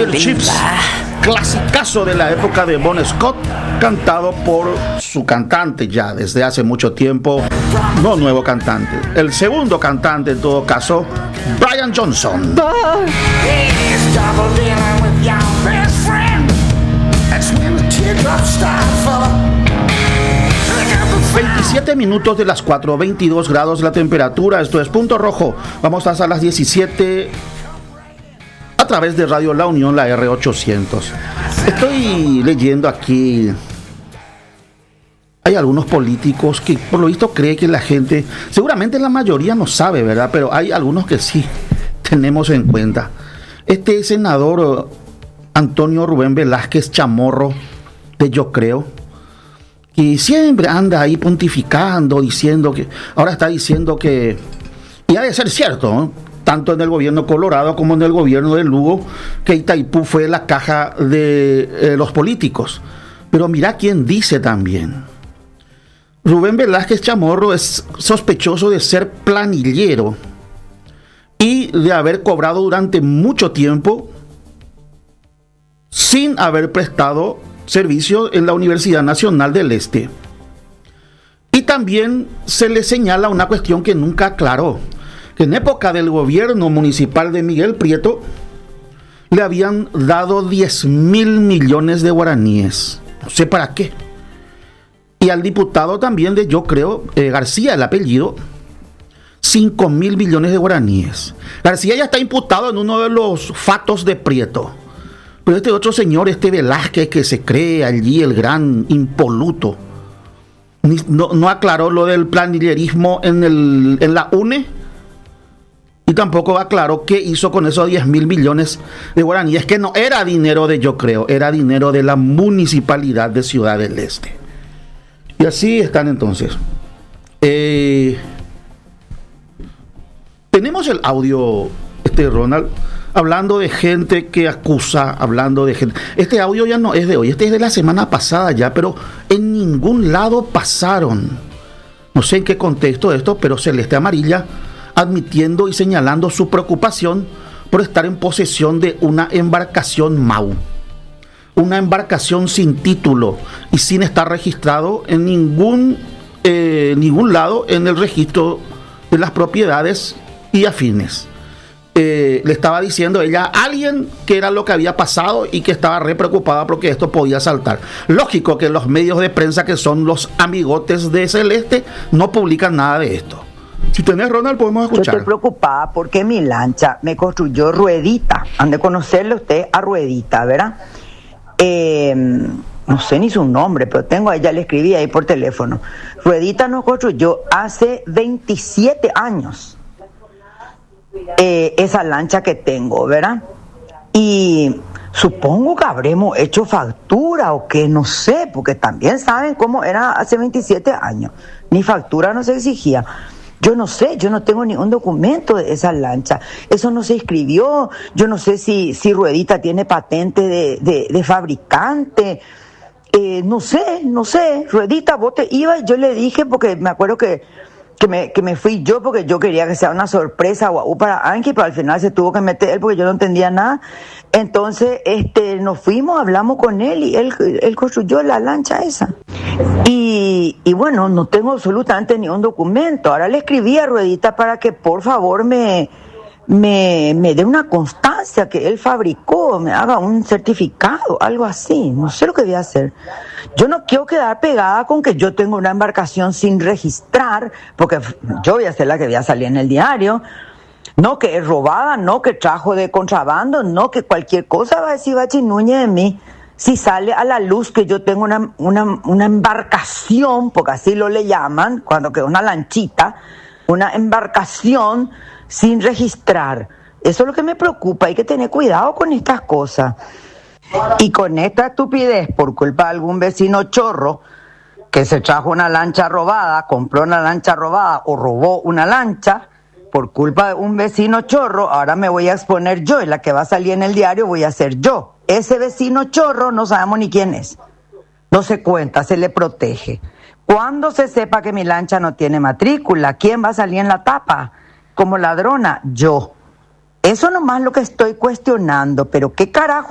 Steel Ships, clasicazo de la época de Bon Scott, cantado por su cantante ya desde hace mucho tiempo, no nuevo cantante, el segundo cantante en todo caso, Brian Johnson. 27 minutos de las 4, 22 grados la temperatura, esto es Punto Rojo, vamos hasta las 17 a través de Radio La Unión, la R800. Estoy leyendo aquí, hay algunos políticos que por lo visto creen que la gente, seguramente la mayoría no sabe, ¿verdad? Pero hay algunos que sí tenemos en cuenta. Este senador Antonio Rubén Velázquez Chamorro, de Yo Creo, y siempre anda ahí pontificando, diciendo que, ahora está diciendo que, y ha de ser cierto, ¿no?, tanto en el gobierno Colorado como en el gobierno de Lugo, que Itaipú fue la caja de los políticos. Pero mira quién dice también. Rubén Velázquez Chamorro es sospechoso de ser planillero y de haber cobrado durante mucho tiempo sin haber prestado servicio en la Universidad Nacional del Este. Y también se le señala una cuestión que nunca aclaró, que en época del gobierno municipal de Miguel Prieto le habían dado 10.000 millones de guaraníes. No sé para qué. Y al diputado también de Yo Creo, García, el apellido, 5.000 millones de guaraníes. García ya está imputado en uno de los fatos de Prieto. Pero este otro señor, este Velázquez, que se cree allí el gran impoluto, no aclaró lo del planillerismo en la UNE. Y tampoco aclaró qué hizo con esos 10.000 millones de guaraníes, que no era dinero de Yo Creo, era dinero de la Municipalidad de Ciudad del Este. Y así están entonces. Tenemos el audio, Ronald, hablando de gente que acusa, hablando de gente. Este audio ya no es de hoy, este es de la semana pasada ya, pero en ningún lado pasaron. No sé en qué contexto esto, pero Celeste Amarilla admitiendo y señalando su preocupación por estar en posesión de una embarcación MAU, una embarcación sin título y sin estar registrado en ningún lado en el registro de las propiedades y afines. Le estaba diciendo ella a alguien que era lo que había pasado y que estaba re preocupada porque esto podía saltar. Lógico que los medios de prensa, que son los amigotes de Celeste, no publican nada de esto. Si tenés, Ronald, podemos escuchar. Yo estoy preocupada porque mi lancha me construyó Ruedita. Han de conocerle usted a Ruedita, ¿verdad? No sé ni su nombre, pero tengo a ella, le escribí ahí por teléfono. Ruedita nos construyó hace 27 años esa lancha que tengo, ¿verdad? Y supongo que habremos hecho factura o que no sé, porque también saben cómo era hace 27 años. Ni factura no se exigía. Yo no sé, yo no tengo ningún documento de esa lancha. Eso no se escribió. Yo no sé si Ruedita tiene patente de fabricante. No sé. Ruedita, vos te ibas, yo le dije, porque me acuerdo que me fui yo, porque yo quería que sea una sorpresa guau para Anki, pero al final se tuvo que meter él porque yo no entendía nada. Entonces, nos fuimos, hablamos con él y él construyó la lancha esa. Y bueno, no tengo absolutamente ni un documento. Ahora le escribí a Ruedita para que por favor me dé una constancia que él fabricó, me haga un certificado, algo así. No sé lo que voy a hacer. Yo no quiero quedar pegada con que yo tengo una embarcación sin registrar, porque yo voy a ser la que voy a salir en el diario. No que es robada, no que trajo de contrabando, no que cualquier cosa va a decir Bachi Núñez de mí. Si sale a la luz que yo tengo una embarcación, porque así lo le llaman, cuando queda una lanchita, una embarcación sin registrar. Eso es lo que me preocupa, hay que tener cuidado con estas cosas. Y con esta estupidez, por culpa de algún vecino chorro, que se trajo una lancha robada, compró una lancha robada o robó una lancha, por culpa de un vecino chorro, ahora me voy a exponer yo, y la que va a salir en el diario voy a ser yo. Ese vecino chorro no sabemos ni quién es. No se cuenta, se le protege. Cuando se sepa que mi lancha no tiene matrícula, ¿quién va a salir en la tapa como ladrona? Yo. Eso nomás lo que estoy cuestionando, pero ¿qué carajo